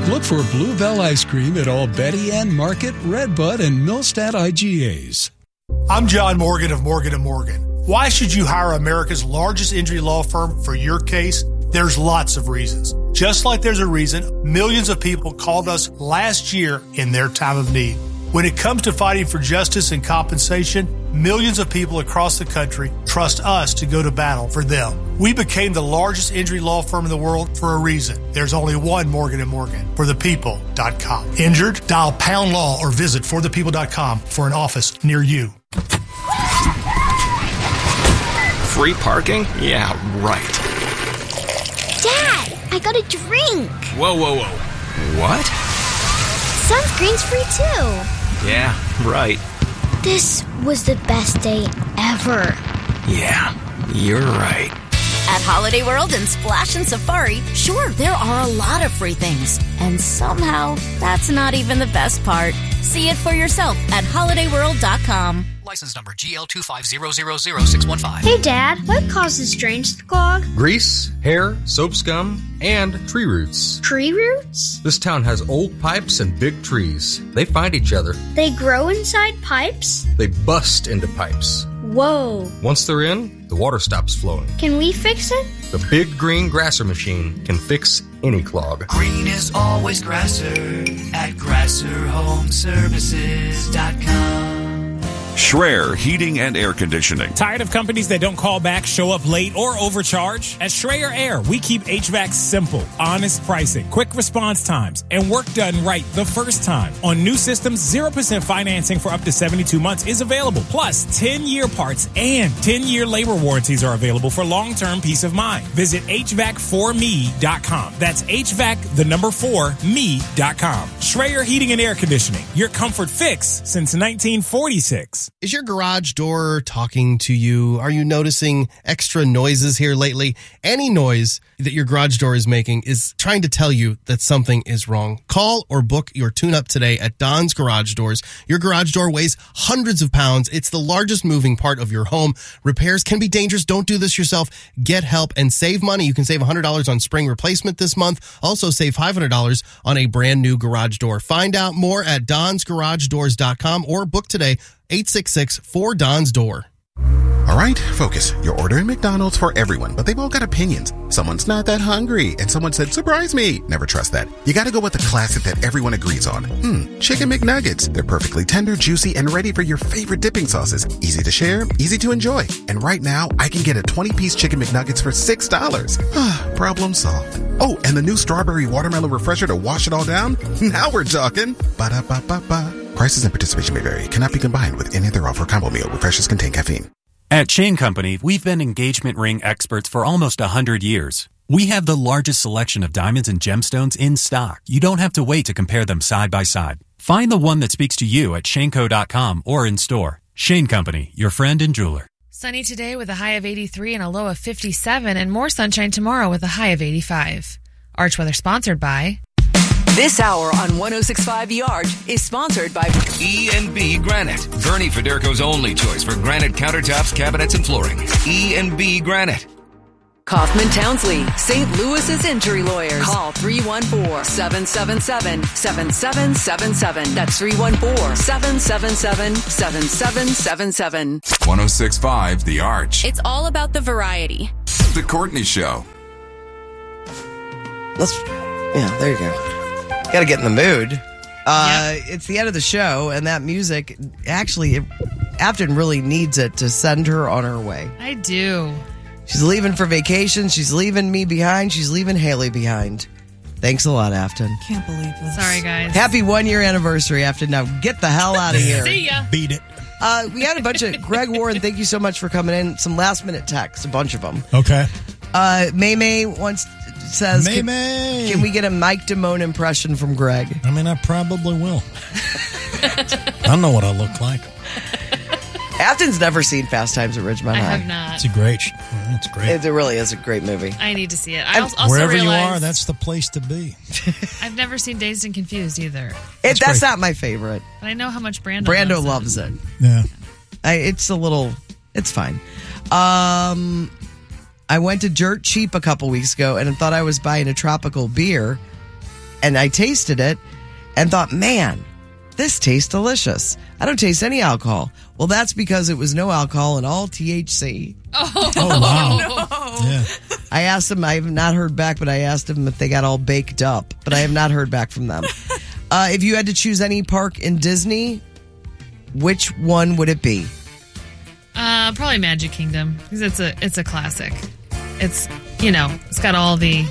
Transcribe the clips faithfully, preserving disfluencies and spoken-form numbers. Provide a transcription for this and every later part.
Look for Bluebell Ice Cream at all Betty Ann Market, Redbud, and Millstadt I G As. I'm John Morgan of Morgan and Morgan. Why should you hire America's largest injury law firm for your case? There's lots of reasons. Just like there's a reason millions of people called us last year in their time of need. When it comes to fighting for justice and compensation, millions of people across the country trust us to go to battle for them. We became the largest injury law firm in the world for a reason. There's only one Morgan and Morgan, for the people dot com. Injured? Dial pound law or visit for the people dot com for an office near you. Free parking? Yeah, right. Dad, I got a drink. Whoa, whoa, whoa. What? Sunscreen's free too. Yeah, right. This was the best day ever. Yeah, you're right. At Holiday World and Splash and Safari, sure, there are a lot of free things. And somehow, that's not even the best part. See it for yourself at holiday world dot com. License number G L two five zero zero zero six one five. Hey, Dad, what causes drains to clog? Grease, hair, soap scum, and tree roots. Tree roots? This town has old pipes and big trees. They find each other. They grow inside pipes? They bust into pipes. Whoa. Once they're in, the water stops flowing. Can we fix it? The big green grasser machine can fix any clog. Green is always grasser at grasser home services dot com. Schreier Heating and Air Conditioning. Tired of companies that don't call back, show up late, or overcharge? At Schreier Air, we keep H V A C simple, honest pricing, quick response times, and work done right the first time. On new systems, zero percent financing for up to seventy-two months is available. Plus, ten-year parts and ten-year labor warranties are available for long-term peace of mind. Visit H V A C for me dot com. That's H V A C, the number four, me dot com. Schreier Heating and Air Conditioning, your comfort fix since nineteen forty-six. Is your garage door talking to you? Are you noticing extra noises here lately? Any noise that your garage door is making is trying to tell you that something is wrong. Call or book your tune-up today at Don's Garage Doors. Your garage door weighs hundreds of pounds. It's the largest moving part of your home. Repairs can be dangerous. Don't do this yourself. Get help and save money. You can save one hundred dollars on spring replacement this month. Also save five hundred dollars on a brand new garage door. Find out more at dons garage doors dot com or book today, eight six six, four, D O N S, door. All right, focus. You're ordering McDonald's for everyone, but they've all got opinions. Someone's not that hungry, and someone said, surprise me. Never trust that. You gotta go with the classic that everyone agrees on. Hmm, Chicken McNuggets. They're perfectly tender, juicy, and ready for your favorite dipping sauces. Easy to share, easy to enjoy. And right now, I can get a twenty-piece Chicken McNuggets for six dollars. Ah, problem solved. Oh, and the new strawberry watermelon refresher to wash it all down? Now we're talking. Ba-da-ba-ba-ba. Prices and participation may vary. Cannot be combined with any other offer. Combo meal. Refreshers contain caffeine. At Chain Company, we've been engagement ring experts for almost one hundred years. We have the largest selection of diamonds and gemstones in stock. You don't have to wait to compare them side by side. Find the one that speaks to you at shane co dot com or in store. Chain Company, your friend and jeweler. Sunny today with a high of eighty-three and a low of fifty-seven, and more sunshine tomorrow with a high of eighty-five. Arch Weather sponsored by... This hour on one oh six point five The Arch is sponsored by E and B Granite, Bernie Federko's only choice for granite countertops, cabinets, and flooring. E and B Granite. Kaufman Townsley, Saint Louis's injury lawyers. Call three one four, seven seven seven, seven seven seven seven. That's three one four, seven seven seven, seven seven seven seven. one oh six point five The Arch. It's all about the variety. The Courtney Show. Let's, yeah, there you go. Got to get in the mood. Uh, yep. It's the end of the show, and that music, actually, it, Afton really needs it to send her on her way. I do. She's leaving for vacation. She's leaving me behind. She's leaving Haley behind. Thanks a lot, Afton. Can't believe this. Sorry, guys. Happy one-year anniversary, Afton. Now get the hell out of here. See ya. Beat it. Uh, we had a bunch of... Greg Warren, thank you so much for coming in. Some last-minute texts, a bunch of them. Okay. Uh, May May wants... says, May can, May. can we get a Mike Damone impression from Greg? I mean, I probably will. I know what I look like. Afton's never seen Fast Times at Ridgemont I High. have not. It's a great, it's great. It, it really is a great movie. I need to see it. I also Wherever realize, you are, that's the place to be. I've never seen Dazed and Confused either. It, that's that's not my favorite. But I know how much Brando, Brando loves loves it. it. Yeah. I, it's a little, it's fine. Um, I went to Dirt Cheap a couple weeks ago and I thought I was buying a tropical beer. and I tasted it and thought, man, this tastes delicious. I don't taste any alcohol. Well, that's because it was no alcohol and all T H C. Oh, Oh, wow. no. Yeah. I asked them, I have not heard back, but I asked them if they got all baked up, but I have not heard back from them. Uh, if you had to choose any park in Disney, which one would it be? Uh, probably Magic Kingdom because it's a it's a classic. It's you know it's got all the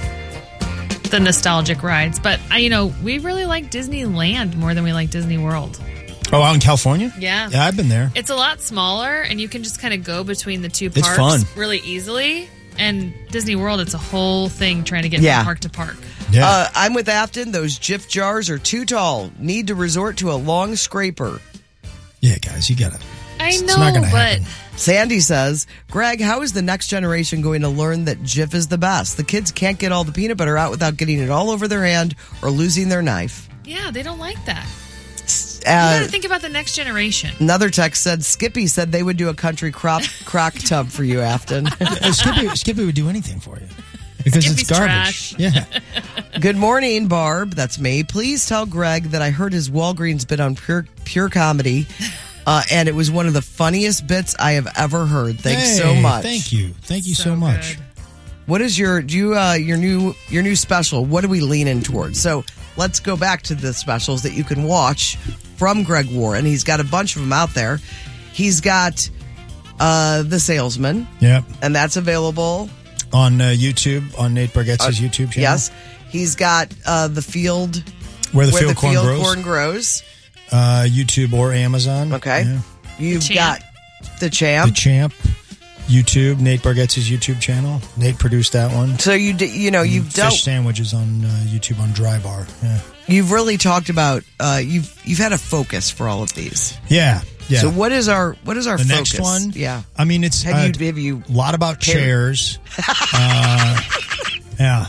the nostalgic rides, but I you know we really like Disneyland more than we like Disney World. Oh, out in California? Yeah, Yeah, I've been there. It's a lot smaller, and you can just kind of go between the two It's parks fun. really easily. And Disney World, it's a whole thing trying to get Yeah. from park to park. Yeah. Uh, I'm with Afton. Those Jif jars are too tall. Need to resort to a long scraper. Yeah, guys, you gotta. I It's know, not gonna but happen. Sandy says, Greg, how is the next generation going to learn that Jif is the best? The kids can't get all the peanut butter out without getting it all over their hand or losing their knife. yeah, they don't like that. Uh, you got to think about the next generation. Another text said, Skippy said they would do a country crop crock tub for you, Afton. Uh, Skippy, Skippy would do anything for you because Skippy's it's garbage. trash. Yeah. Good morning, Barb. That's me. Please tell Greg that I heard his Walgreens bit on Pure, pure Comedy, uh, and it was one of the funniest bits I have ever heard. Thanks Hey, so much. Thank you. Thank you so, So much. good. What is your do you uh, your new your new special? What are we leaning towards? So let's go back to the specials that you can watch from Greg Warren. He's got a bunch of them out there. He's got uh, The Salesman, Yep. and that's available. On uh, YouTube, on Nate Bargatze's YouTube channel. Yes, he's got uh, The Field, Where the where Field the Corn field Grows. corn grows. Uh, YouTube or Amazon. Okay, Yeah. you've The got Champ. The Champ. The Champ. YouTube, Nate Bargatze's YouTube channel. Nate produced that one. So you d- you know you've Fish dealt sandwiches on uh, YouTube on Dry Bar. Yeah. you've really talked about uh, you've you've had a focus for all of these. Yeah. Yeah. So what is our what is our the focus? next one? Yeah. I mean, it's Have uh, you have you a lot about paired- chairs. uh, yeah.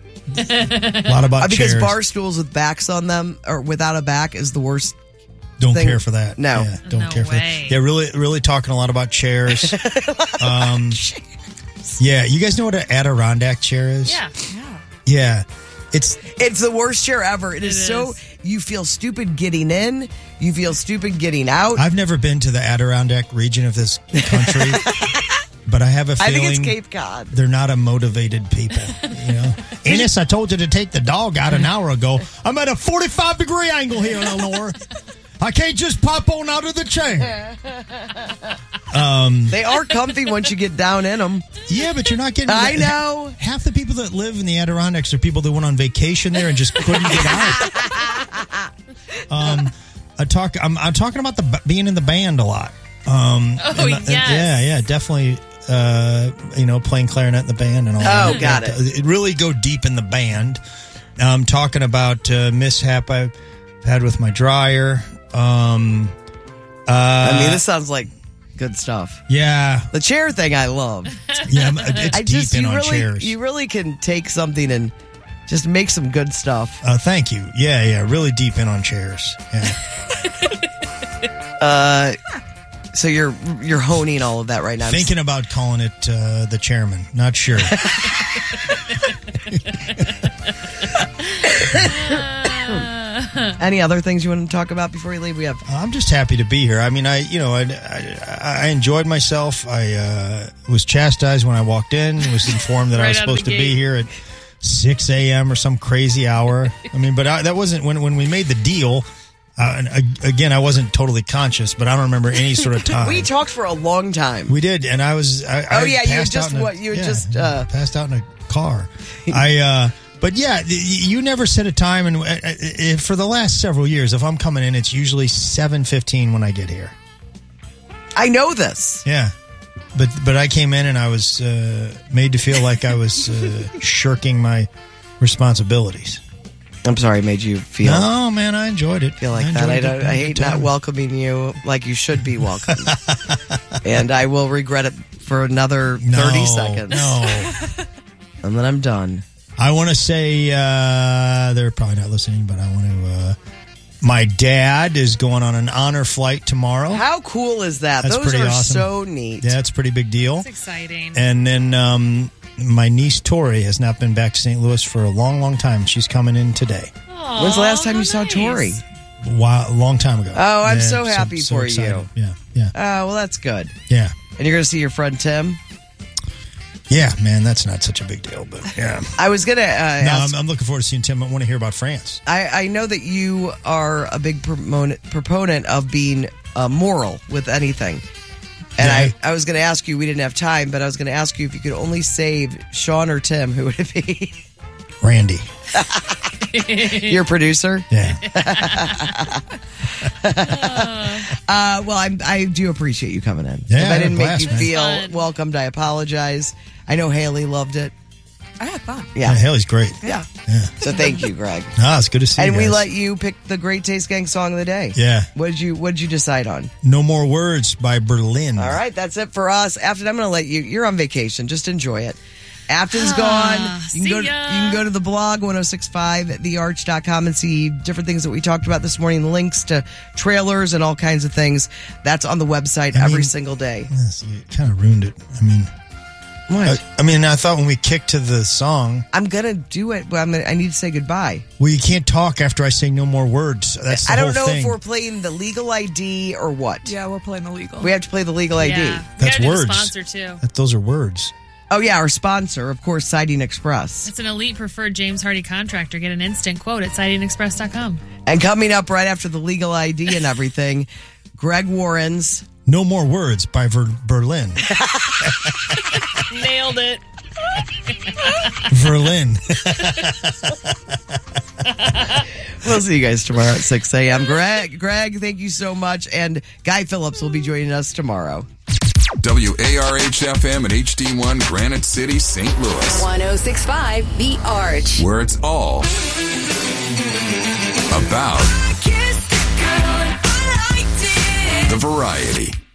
A lot about Uh, because chairs. bar stools with backs on them or without a back is the worst. Don't thing. care for that. No. Yeah, don't No care for way. that. Yeah, really, really talking a lot about chairs. um, yeah, you guys know what an Adirondack chair is? Yeah. Yeah. It's It's the worst chair ever. It is, It so is. you feel stupid getting in, you feel stupid getting out. I've never been to the Adirondack region of this country, but I have a I feeling think it's Cape Cod. they're not a motivated people. You know, Enos, I told you to take the dog out an hour ago. I'm at a forty-five degree angle here, Eleanor. I can't just pop on out of the chair. Um, They are comfy once you get down in them. yeah, but you're not getting. I know. Half the people that live in the Adirondacks are people that went on vacation there and just couldn't get out. Um, I talk. I'm, I'm talking about the being in the band a lot. Um, Oh, and, uh, yes. yeah, yeah, definitely. Uh, you know, playing clarinet in the band and all. Oh, that. got Yeah, it. It really go deep in the band. I'm talking about uh, mishap I've had with my dryer. Um, uh, I mean, this sounds like good stuff. yeah, The chair thing I love. yeah, it's I deep just in you on really chairs. you really can take something and just make some good stuff. Uh, thank you. Yeah, yeah, really deep in on chairs. Yeah. Uh, so you're you're honing all of that right now. Thinking about calling it uh, the chairman. Not sure. Any other things you want to talk about before you leave? We have I'm just happy to be here. I mean, I you know, I, I, I enjoyed myself. I uh, was chastised when I walked in. Was informed that I Right was out of supposed the to be gate. here at six a.m. or some crazy hour. I mean, but I, that wasn't when when we made the deal. Uh, and ag- again, I wasn't totally conscious, but I don't remember any sort of time. we talked for a long time. We did, and I was. I, Oh, I yeah, you passed just out in a- what- you yeah, just, yeah, uh, passed out in a car. I. uh But yeah, y- you never set a time, and uh, uh, for the last several years, if I'm coming in, it's usually seven fifteen when I get here. I know this. Yeah, but but I came in and I was uh, made to feel like I was uh, shirking my responsibilities. I'm sorry, I made you feel No, man, I enjoyed it. feel like I that. I, enjoyed don't, it. I hate Good not time. welcoming you like you should be welcomed, and I will regret it for another No, thirty seconds, No, and then I'm done. I want to say uh, they're probably not listening, but I want to. Uh, my dad is going on an honor flight tomorrow. How cool is that? That's Those pretty are awesome. so neat. Yeah, it's a pretty big deal. It's exciting. And then um, my niece Tori has not been back to Saint Louis for a long, long time. She's coming in today. Aww, When's the last time you nice. saw Tori? A while, a long time ago. Oh, I'm Yeah, so happy so for excited. you. Yeah, yeah, Oh, well, that's good. yeah. And you're going to see your friend Tim? Yeah, man, that's not such a big deal, but yeah. I was going to uh, No, ask. I'm, I'm looking forward to seeing Tim. I want to hear about France. I, I know that you are a big proponent, proponent of being uh, moral with anything. And Yeah. I, I was going to ask you, we didn't have time, but I was going to ask you if you could only save Sean or Tim, who would it be? Randy. Your producer? Yeah. uh, well, I'm, I do appreciate you coming in. Yeah, if I didn't blast, make you man. feel Fun. welcomed, I apologize. I know Haley loved it. I had fun. Yeah. Yeah, Haley's great. Yeah. Yeah. So thank you, Greg. Ah, it's good to see And you we guys. let you pick the Great Taste Gang song of the day. Yeah. What did you What did you decide on? No More Words by Berlin. All right, that's it for us. Afton, I'm going to let you. You're on vacation. Just enjoy it. Afton's Ah, gone. You can see go. To, you ya. can go to the blog one oh six five the arch dot com and see different things that we talked about this morning. Links to trailers and all kinds of things. That's on the website I every mean- single day. Yes, you kind of ruined it. I mean, What? I, I mean, I thought when we kicked to the song, I'm gonna do it, but I'm gonna, I need to say goodbye. well, you can't talk after I say no more words. That's the I don't whole know thing. if we're playing the legal I D or what. Yeah, we're playing the legal. We have to play the legal I D. Yeah. We That's gotta do the words. sponsor, too. That, those are words. Oh yeah, our sponsor, of course, Siding Express. It's an elite preferred James Hardy contractor. Get an instant quote at siding express dot com. And coming up right after the legal I D and everything, Greg Warren's No More Words by Ver- Berlin. Nailed it. Berlin. We'll see you guys tomorrow at six a.m. Greg, Greg, thank you so much. And Guy Phillips will be joining us tomorrow. W A R H F M and H D one Granite City, Saint Louis, one oh six point five The Arch. where it's all about the variety.